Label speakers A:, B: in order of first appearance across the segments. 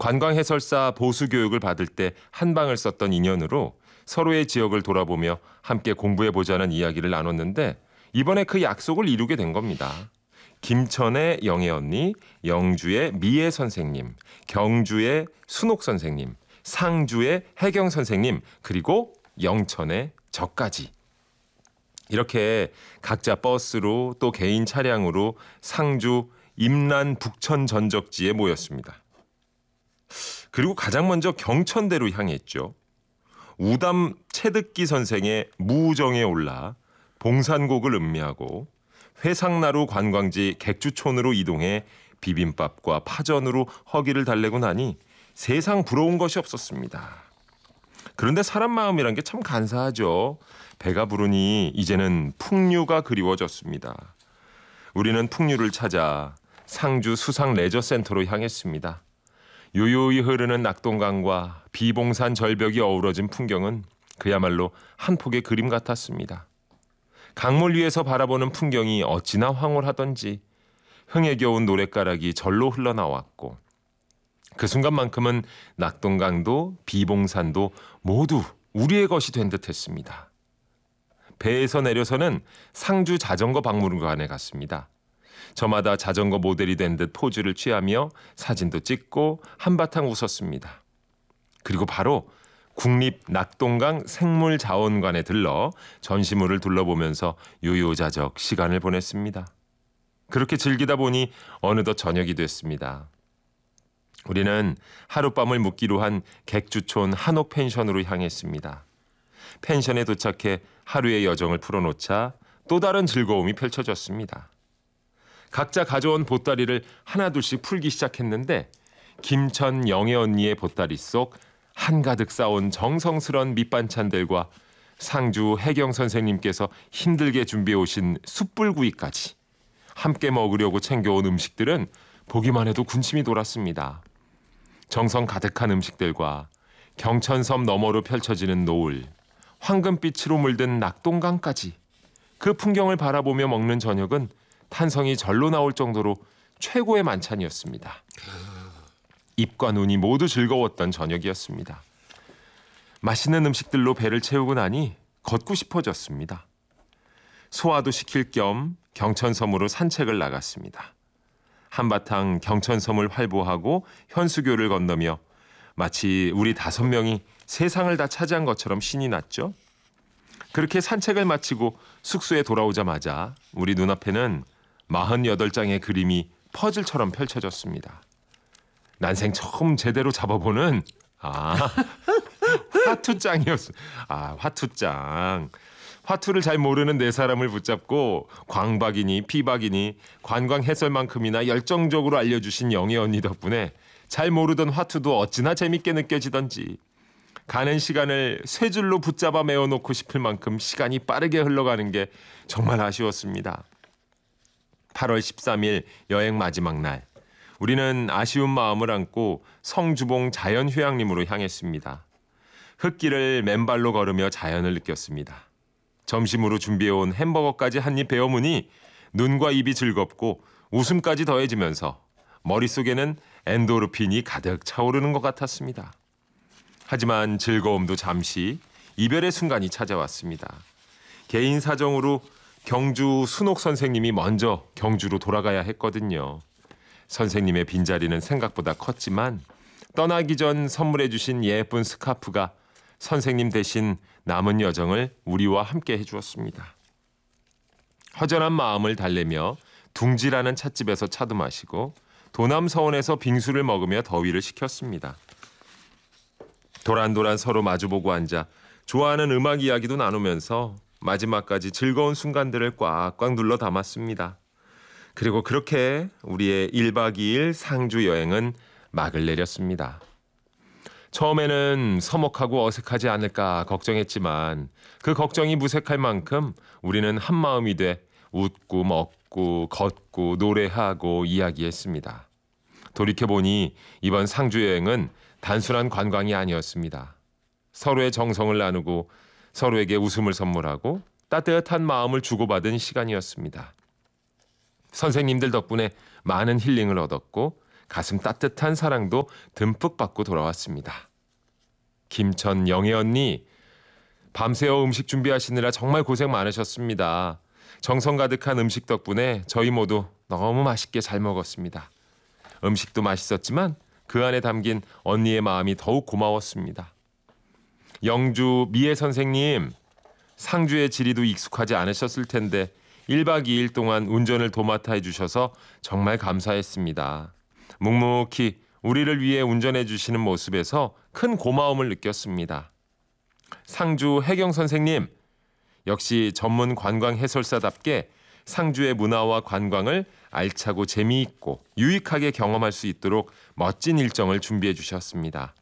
A: 관광해설사 보수 교육을 받을 때 한 방을 썼던 인연으로 서로의 지역을 돌아보며 함께 공부해보자는 이야기를 나눴는데 이번에 그 약속을 이루게 된 겁니다. 김천의 영애 언니, 영주의 미애 선생님, 경주의 순옥 선생님, 상주의 혜경 선생님, 그리고 영천의 저까지. 이렇게 각자 버스로 또 개인 차량으로 상주 임란 북천 전적지에 모였습니다. 그리고 가장 먼저 경천대로 향했죠. 우담 채듣기 선생의 무정에 올라 봉산곡을 음미하고 회상나루 관광지 객주촌으로 이동해 비빔밥과 파전으로 허기를 달래고 나니 세상 부러운 것이 없었습니다. 그런데 사람 마음이란 게 참 간사하죠. 배가 부르니 이제는 풍류가 그리워졌습니다. 우리는 풍류를 찾아 상주 수상 레저센터로 향했습니다. 요요히 흐르는 낙동강과 비봉산 절벽이 어우러진 풍경은 그야말로 한 폭의 그림 같았습니다. 강물 위에서 바라보는 풍경이 어찌나 황홀하던지 흥에 겨운 노랫가락이 절로 흘러나왔고 그 순간만큼은 낙동강도 비봉산도 모두 우리의 것이 된 듯했습니다. 배에서 내려서는 상주 자전거 박물관에 갔습니다. 저마다 자전거 모델이 된 듯 포즈를 취하며 사진도 찍고 한바탕 웃었습니다. 그리고 바로 국립 낙동강 생물자원관에 들러 전시물을 둘러보면서 유유자적 시간을 보냈습니다. 그렇게 즐기다 보니 어느덧 저녁이 됐습니다. 우리는 하룻밤을 묵기로 한 객주촌 한옥 펜션으로 향했습니다. 펜션에 도착해 하루의 여정을 풀어놓자 또 다른 즐거움이 펼쳐졌습니다. 각자 가져온 보따리를 하나둘씩 풀기 시작했는데 김천 영애 언니의 보따리 속 한가득 쌓온 정성스런 밑반찬들과 상주 혜경 선생님께서 힘들게 준비해 오신 숯불구이까지 함께 먹으려고 챙겨온 음식들은 보기만 해도 군침이 돌았습니다. 정성 가득한 음식들과 경천섬 너머로 펼쳐지는 노을, 황금빛으로 물든 낙동강까지 그 풍경을 바라보며 먹는 저녁은 탄성이 절로 나올 정도로 최고의 만찬이었습니다. 입과 눈이 모두 즐거웠던 저녁이었습니다. 맛있는 음식들로 배를 채우고 나니 걷고 싶어졌습니다. 소화도 시킬 겸 경천섬으로 산책을 나갔습니다. 한바탕 경천섬을 활보하고 현수교를 건너며 마치 우리 5명이 세상을 다 차지한 것처럼 신이 났죠. 그렇게 산책을 마치고 숙소에 돌아오자마자 우리 눈앞에는 48장의 그림이 퍼즐처럼 펼쳐졌습니다. 난생 처음 제대로 잡아보는 화투장이었어. 화투장. 화투를 잘 모르는 네 사람을 붙잡고 광박이니 피박이니 관광 해설만큼이나 열정적으로 알려주신 영애 언니 덕분에 잘 모르던 화투도 어찌나 재밌게 느껴지던지 가는 시간을 쇠 줄로 붙잡아 메어놓고 싶을 만큼 시간이 빠르게 흘러가는 게 정말 아쉬웠습니다. 8월 13일 여행 마지막 날 우리는 아쉬운 마음을 안고 성주봉 자연휴양림으로 향했습니다. 흙길을 맨발로 걸으며 자연을 느꼈습니다. 점심으로 준비해온 햄버거까지 한 입 베어무니 눈과 입이 즐겁고 웃음까지 더해지면서 머릿속에는 엔도르핀이 가득 차오르는 것 같았습니다. 하지만 즐거움도 잠시 이별의 순간이 찾아왔습니다. 개인 사정으로 경주 순옥 선생님이 먼저 경주로 돌아가야 했거든요. 선생님의 빈자리는 생각보다 컸지만 떠나기 전 선물해 주신 예쁜 스카프가 선생님 대신 남은 여정을 우리와 함께 해주었습니다. 허전한 마음을 달래며 둥지라는 찻집에서 차도 마시고 도남서원에서 빙수를 먹으며 더위를 식혔습니다. 도란도란 서로 마주보고 앉아 좋아하는 음악 이야기도 나누면서 마지막까지 즐거운 순간들을 꽉꽉 눌러 담았습니다. 그리고 그렇게 우리의 1박 2일 상주 여행은 막을 내렸습니다. 처음에는 서먹하고 어색하지 않을까 걱정했지만 그 걱정이 무색할 만큼 우리는 한마음이 돼 웃고 먹고 걷고 노래하고 이야기했습니다. 돌이켜보니 이번 상주 여행은 단순한 관광이 아니었습니다. 서로의 정성을 나누고 서로에게 웃음을 선물하고 따뜻한 마음을 주고받은 시간이었습니다. 선생님들 덕분에 많은 힐링을 얻었고 가슴 따뜻한 사랑도 듬뿍 받고 돌아왔습니다. 김천 영애 언니, 밤새워 음식 준비하시느라 정말 고생 많으셨습니다. 정성 가득한 음식 덕분에 저희 모두 너무 맛있게 잘 먹었습니다. 음식도 맛있었지만 그 안에 담긴 언니의 마음이 더욱 고마웠습니다. 영주 미애 선생님, 상주의 지리도 익숙하지 않으셨을 텐데 1박 2일 동안 운전을 도맡아 해주셔서 정말 감사했습니다. 묵묵히 우리를 위해 운전해 주시는 모습에서 큰 고마움을 느꼈습니다. 상주 혜경 선생님, 역시 전문 관광 해설사답게 상주의 문화와 관광을 알차고 재미있고 유익하게 경험할 수 있도록 멋진 일정을 준비해 주셨습니다.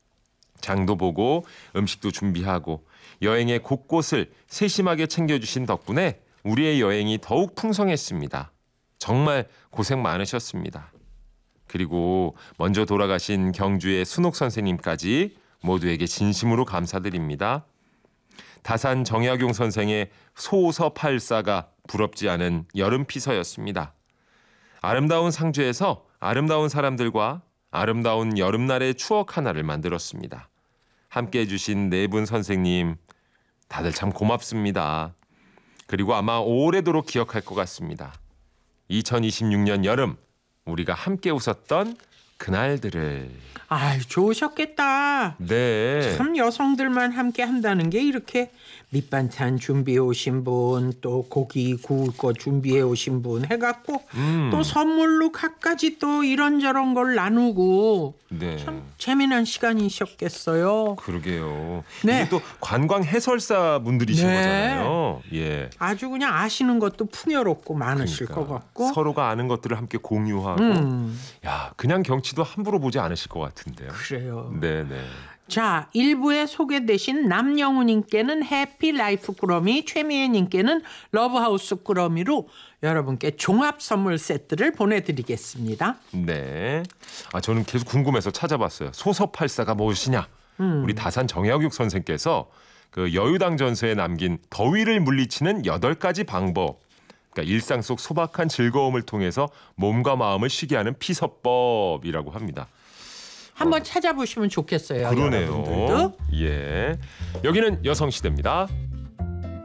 A: 장도 보고 음식도 준비하고 여행의 곳곳을 세심하게 챙겨주신 덕분에 우리의 여행이 더욱 풍성했습니다. 정말 고생 많으셨습니다. 그리고 먼저 돌아가신 경주의 순옥 선생님까지 모두에게 진심으로 감사드립니다. 다산 정약용 선생의 소서팔사가 부럽지 않은 여름 피서였습니다. 아름다운 상주에서 아름다운 사람들과 아름다운 여름날의 추억 하나를 만들었습니다. 함께 해주신 네 분 선생님, 다들 참 고맙습니다. 그리고 아마 오래도록 기억할 것 같습니다. 2026년 여름, 우리가 함께 웃었던 그날들을.
B: 아유, 좋으셨겠다.
A: 네.
B: 참 여성들만 함께 한다는 게 이렇게 밑반찬 준비해 오신 분, 또 고기 구울 거 준비해 오신 분 해갖고 또 선물로 갖가지 또 이런저런 걸 나누고
A: 네.
B: 참 재미난 시간이셨겠어요.
A: 그러게요.
B: 네.
A: 이게 또 관광 해설사 분들이신
B: 네.
A: 거잖아요. 예.
B: 아주 그냥 아시는 것도 풍요롭고 많으실 것 같고.
A: 서로가 아는 것들을 함께 공유하고. 야, 그냥 경치도 함부로 보지 않으실 것 같은데요.
B: 그래요.
A: 네네.
B: 자, 1부에 소개되신 남영우님께는 해피라이프 꾸러미, 최미애님께는 러브하우스 꾸러미로 여러분께 종합 선물 세트를 보내드리겠습니다.
A: 네. 아, 저는 계속 궁금해서 찾아봤어요. 소서팔사가 무엇이냐? 우리 다산 정약육 선생께서 그 여유당 전서에 남긴 더위를 물리치는 8가지 방법. 그러니까 일상 속 소박한 즐거움을 통해서 몸과 마음을 쉬게 하는 피서법이라고 합니다.
B: 한번 찾아보시면 좋겠어요.
A: 그러네요.
B: 여러분들도.
A: 예. 여기는 여성시대입니다.